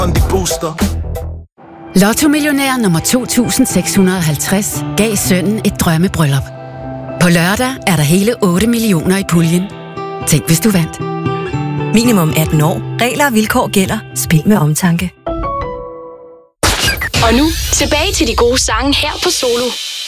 de booster. Lotto-millionær nummer 2650 gav sønnen et drømmebryllup. På lørdag er der hele 8 millioner i puljen. Tænk, hvis du vandt. Minimum 18 år. Regler og vilkår gælder. Spil med omtanke. Og nu tilbage til de gode sange her på Solo.